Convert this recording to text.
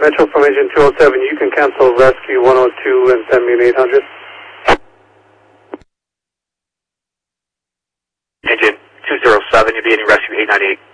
Metro from Engine 207, you can cancel Rescue 102 and send me an 800. Engine 207, you'll be getting Rescue 898.